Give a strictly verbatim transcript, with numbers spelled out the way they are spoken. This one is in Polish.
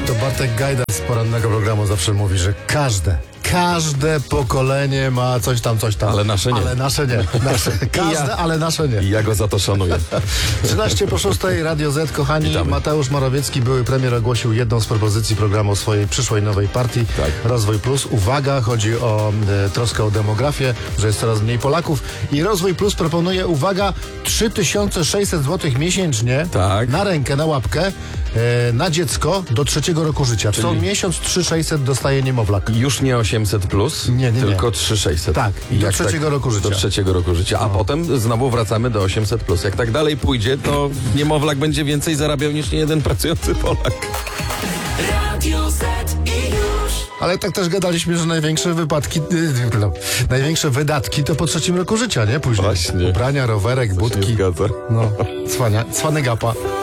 To Bartek Gajda z porannego programu zawsze mówi, że każde, każde pokolenie ma coś tam, coś tam. Ale nasze nie. Ale nasze nie. Nasze. Każde, ja, ale nasze nie. I ja go za to szanuję. trzynaście po szóstej, Radio Z, kochani. Witamy. Mateusz Morawiecki, były premier, ogłosił jedną z propozycji programu swojej przyszłej nowej partii, Tak. Rozwój Plus. Uwaga, chodzi o e, troskę o demografię, że jest coraz mniej Polaków. I Rozwój Plus proponuje, uwaga, trzy tysiące sześćset złotych miesięcznie Tak. na rękę, na łapkę, e, na dziecko do trzeciego roku życia. Co Czyli- miesiąc trzy tysiące sześćset dostaje niemowlak. Już nie osiemset plus, Nie, nie, nie. tylko trzy tysiące sześćset. Tak, i do Jak trzeciego roku życia. Do trzeciego roku życia, a potem znowu wracamy do osiemset plus. Jak tak dalej pójdzie, to niemowlak będzie więcej zarabiał niż niejeden pracujący Polak. Radio Z i już. Ale tak też gadaliśmy, że największe wypadki, yy, no, największe wydatki to po trzecim roku życia, nie? Później. Właśnie. Ubrania, rowerek, Nie budki. zgadza. No, cwania, cwany gapa.